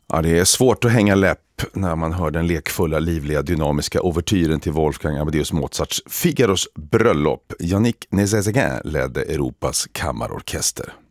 Ja, det är svårt att hänga läpp när man hör den lekfulla, livliga, dynamiska ouvertyren till Wolfgang Amadeus Mozarts Figaros bröllop. Yannick Nézet-Séguin ledde Europas kammarorkester.